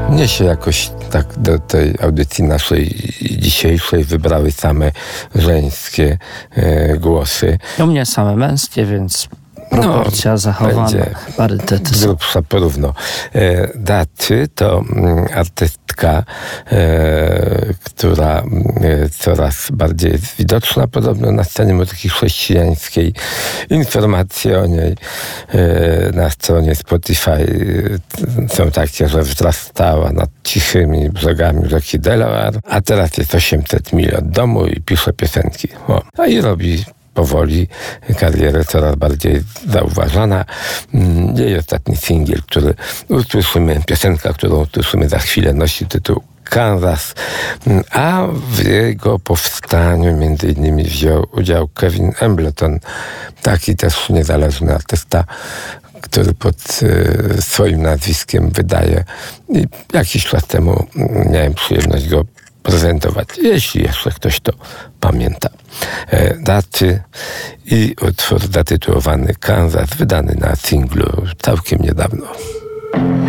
Mnie się jakoś tak do tej audycji naszej dzisiejszej wybrały same żeńskie głosy. U mnie same męskie, więc proporcja zachowana, będzie parytety są. grubsza porówno. Daty to artystka, która coraz bardziej jest widoczna podobno na scenie muzyki chrześcijańskiej. Informacje o niej na stronie Spotify są takie, że wzrastała nad cichymi brzegami rzeki Delaware, a teraz jest 800 mil od domu i pisze piosenki. A i robi powoli karierę coraz bardziej zauważona. Jej ostatni singiel, który usłyszymy, piosenka, którą usłyszymy za chwilę, nosi tytuł Kansas, a w jego powstaniu między innymi wziął udział Kevin Embleton, taki też niezależny artysta, który pod swoim nazwiskiem wydaje. I jakiś czas temu miałem przyjemność go prezentować, jeśli jeszcze ktoś to pamięta. Daty i utwór zatytułowany Kansas, wydany na singlu całkiem niedawno.